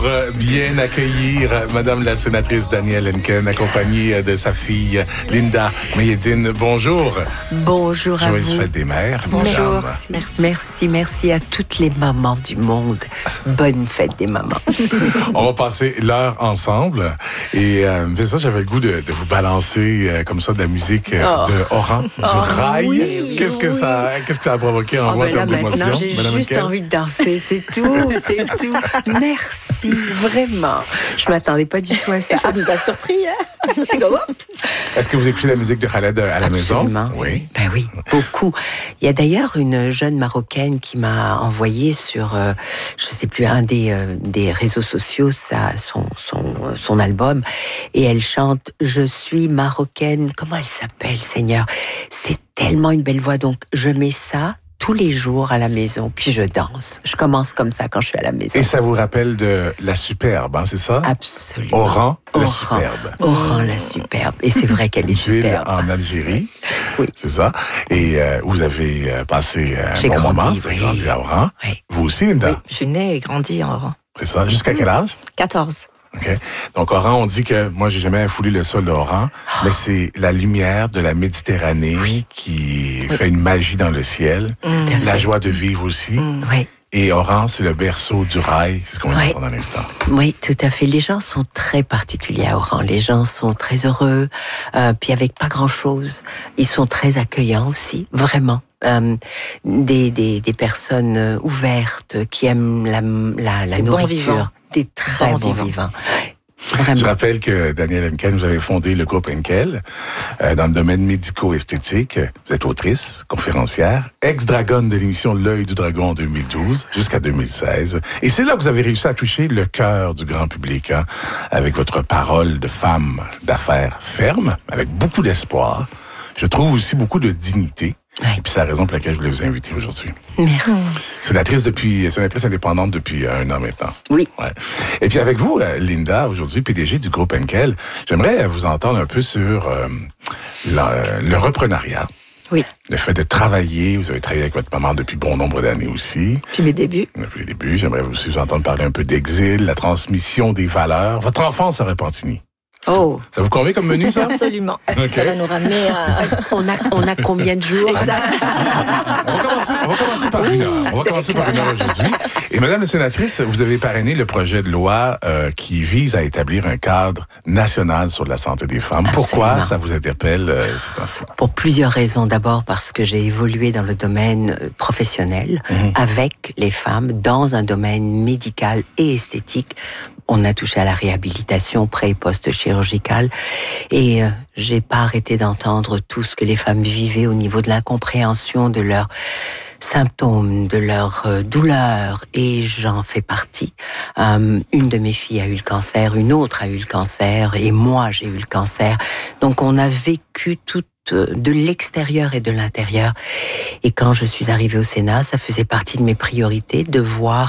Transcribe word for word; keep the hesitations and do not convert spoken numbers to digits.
Bien accueillir Madame la sénatrice Danielle Hennequin, accompagnée de sa fille Linda Mayedine. Bonjour. Bonjour à Joyeuse vous. fête des mères. Bonjour. Merci. merci, merci à toutes les mamans du monde. Bonne fête des mamans. On va passer l'heure ensemble. Et euh, mais ça, j'avais le goût de, de vous balancer euh, comme ça de la musique euh, Oh. de Oran, du Oh, rail. oui, qu'est-ce que oui. ça, qu'est-ce que ça a provoqué en Oh, vous en ben là, termes d'émotion, maintenant, j'ai Madame juste Hennequin? envie de danser, c'est tout, c'est tout. Merci, vraiment. Je m'attendais pas du tout à ça. Ça nous a surpris, hein? C'est comme, hop. Est-ce que vous écoutez la musique de Khaled à la Absolument. maison? Oui. Ben oui, beaucoup. Il y a d'ailleurs une jeune Marocaine qui m'a envoyé sur, euh, je sais plus, un des, euh, des réseaux sociaux, ça, son, son, euh, son album, et elle chante « Je suis marocaine ». Comment elle s'appelle, Seigneur? C'est tellement une belle voix, donc je mets ça tous les jours à la maison, puis je danse. Je commence comme ça quand je suis à la maison. Et ça vous rappelle de la superbe, hein, c'est ça? Absolument. Oran, la Oran. superbe. Oran, la superbe. Et c'est vrai qu'elle est Une ville superbe. en Algérie, Oui. c'est ça. Et euh, vous avez euh, passé un J'ai bon grandi, moment, vous avez oui. grandi à Oran. Oui. Vous aussi, Linda? Oui, je suis née et grandie en Oran. C'est ça. Jusqu'à quel âge? quatorze. OK. Donc, Oran, on dit que, moi, j'ai jamais foulé le sol d'Oran, mais c'est la lumière de la Méditerranée qui fait une magie dans le ciel. Tout à La fait. joie de vivre aussi. Oui. Et Oran, c'est le berceau du rail. C'est ce qu'on va Ouais. entendre un instant. Oui, tout à fait. Les gens sont très particuliers à Oran. Les gens sont très heureux, euh, puis avec pas grand-chose. Ils sont très accueillants aussi, vraiment. Euh, des, des, des personnes euh, ouvertes qui aiment la, la, la Des bons nourriture. vivants. Des très Bons bons vivants. vivants. Je Vraiment. rappelle que Danielle Hennequin, vous avez fondé le groupe Henkel euh, dans le domaine médico-esthétique. Vous êtes autrice, conférencière, ex-dragonne de l'émission L'œil du dragon en deux mille douze jusqu'à deux mille seize. Et c'est là que vous avez réussi à toucher le cœur du grand public, hein, avec votre parole de femme d'affaires ferme, avec beaucoup d'espoir. Je trouve aussi beaucoup de dignité. Oui. Et puis c'est la raison pour laquelle je voulais vous inviter aujourd'hui. Merci. Sénatrice depuis, sénatrice indépendante depuis un an maintenant. Oui. Ouais. Et puis avec vous, euh, Linda, aujourd'hui P D G du groupe Henkel, j'aimerais vous entendre un peu sur euh, la- le reprenariat. Oui. Le fait de travailler, vous avez travaillé avec votre maman depuis bon nombre d'années aussi. Depuis mes débuts. Depuis le début, j'aimerais aussi vous entendre parler un peu d'exil, la transmission des valeurs. Votre enfance à Repentigny. Oh. Ça vous convient comme menu, ça? Absolument. Ok. Ça va nous ramener à... On a, on a combien de jours? Exact. On va commencer, on va commencer par une heure. On va commencer par une heure aujourd'hui. Et Madame la sénatrice, vous avez parrainé le projet de loi euh, qui vise à établir un cadre national sur la santé des femmes. Pourquoi Absolument. ça vous interpelle euh, ces temps-ci? Pour plusieurs raisons. D'abord parce que j'ai évolué dans le domaine euh, professionnel Mhm. avec les femmes dans un domaine médical et esthétique. On a touché à la réhabilitation pré- et post-chirurgicale et euh, j'ai pas arrêté d'entendre tout ce que les femmes vivaient au niveau de l'incompréhension de leurs symptômes, de leurs euh, douleurs, et j'en fais partie. Euh, une de mes filles a eu le cancer, une autre a eu le cancer, et moi j'ai eu le cancer. Donc on a vécu tout euh, de l'extérieur et de l'intérieur. Et quand je suis arrivée au Sénat, ça faisait partie de mes priorités de voir